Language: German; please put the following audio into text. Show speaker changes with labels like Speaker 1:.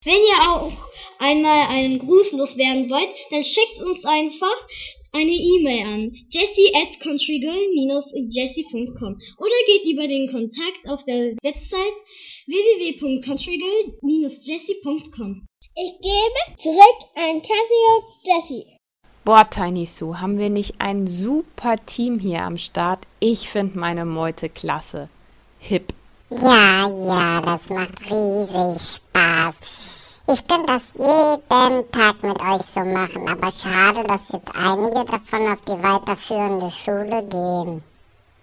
Speaker 1: Wenn ihr auch einmal einen Gruß loswerden wollt, dann schickt uns einfach eine E-Mail an jessie@countrygirl-jessie.com oder geht über den Kontakt auf der Website www.countrygirl-jessie.com.
Speaker 2: Ich gebe zurück an Country Jessie.
Speaker 3: Boah, Tiny Sue, haben wir nicht ein super Team hier am Start? Ich finde meine Meute klasse. Hip.
Speaker 4: Ja, das macht riesig Spaß. Ich könnte das jeden Tag mit euch so machen, aber schade, dass jetzt einige davon auf die weiterführende Schule gehen.